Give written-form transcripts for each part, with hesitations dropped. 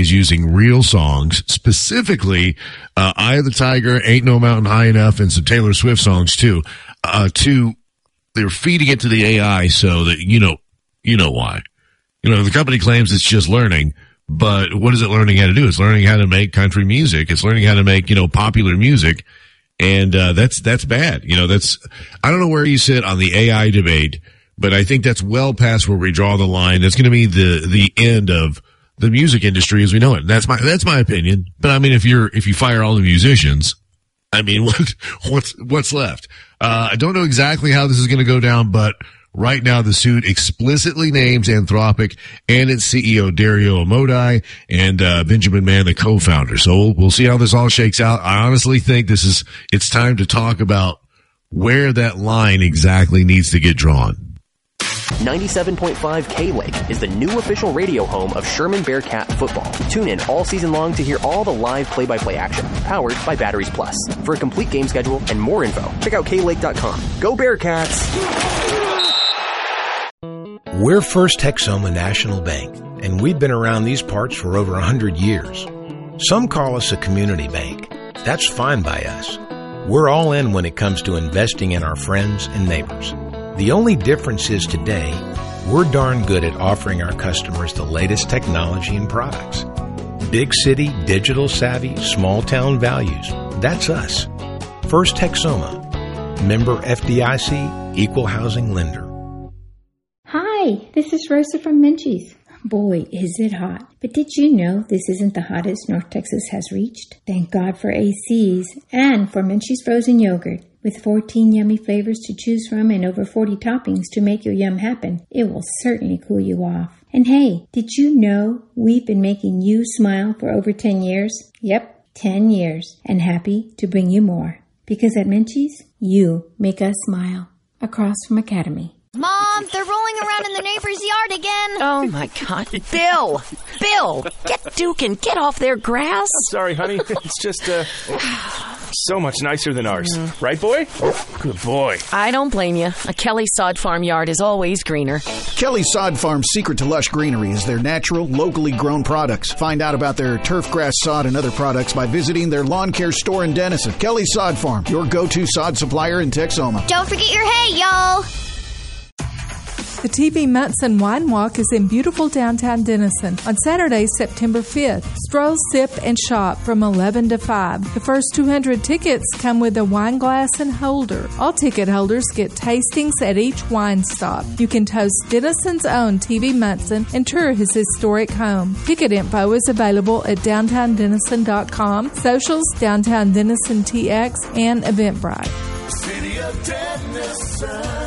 is using real songs, specifically Eye of the Tiger, Ain't No Mountain High Enough, and some Taylor Swift songs too. They're feeding it to the AI so that you know why. The company claims it's just learning, but what is it learning how to do? It's learning how to make country music. It's learning how to make popular music, and that's bad. I don't know where you sit on the AI debate, but I think that's well past where we draw the line. That's going to be the end of the music industry as we know it. That's my opinion. But I mean, if you fire all the musicians, I mean, what's left? I don't know exactly how this is going to go down, but right now the suit explicitly names Anthropic and its CEO Dario Amodei and Benjamin Mann, the co-founder. So we'll see how this all shakes out. I honestly think it's time to talk about where that line exactly needs to get drawn. 97.5 K-Lake is the new official radio home of Sherman Bearcat football. Tune in all season long to hear all the live play-by-play action, powered by Batteries Plus. For a complete game schedule and more info, check out klake.com. Go Bearcats! We're First Texoma National Bank, and we've been around these parts for over 100 years. Some call us a community bank. That's fine by us. We're all in when it comes to investing in our friends and neighbors. The only difference is today, we're darn good at offering our customers the latest technology and products. Big city, digital savvy, small town values. That's us. First Texoma. Member FDIC, Equal Housing Lender. Hi, this is Rosa from Menchie's. Boy, is it hot. But did you know this isn't the hottest North Texas has reached? Thank God for ACs and for Menchie's frozen yogurt. With 14 yummy flavors to choose from and over 40 toppings to make your yum happen, it will certainly cool you off. And hey, did you know we've been making you smile for over 10 years? Yep, 10 years. And happy to bring you more. Because at Menchie's, you make us smile. Across from Academy. Mom, they're rolling around in the neighbor's yard again. Oh, my God. Bill, get Duke and get off their grass. I'm sorry, honey. It's just, so much nicer than ours. Right, boy? Good boy. I don't blame you. A Kelly Sod Farm yard is always greener. Kelly Sod Farm's secret to lush greenery is their natural, locally grown products. Find out about their turf grass sod and other products by visiting their lawn care store in Denison. Kelly Sod Farm, your go-to sod supplier in Texoma. Don't forget your hay, y'all. The TV Munson Wine Walk is in beautiful downtown Denison on Saturday, September 5th. Stroll, sip, and shop from 11 to 5. The first 200 tickets come with a wine glass and holder. All ticket holders get tastings at each wine stop. You can toast Denison's own TV Munson and tour his historic home. Ticket info is available at downtowndennison.com, socials, Downtown Denison TX, and Eventbrite. City of Denison.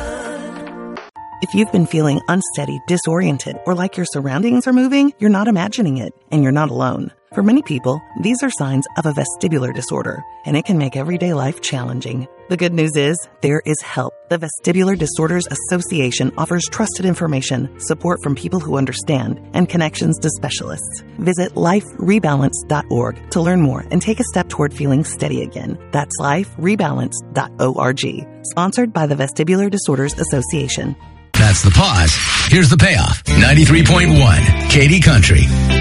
If you've been feeling unsteady, disoriented, or like your surroundings are moving, you're not imagining it, and you're not alone. For many people, these are signs of a vestibular disorder, and it can make everyday life challenging. The good news is, there is help. The Vestibular Disorders Association offers trusted information, support from people who understand, and connections to specialists. Visit liferebalance.org to learn more and take a step toward feeling steady again. That's liferebalance.org. Sponsored by the Vestibular Disorders Association. That's the pause. Here's the payoff. 93.1 Katy Country.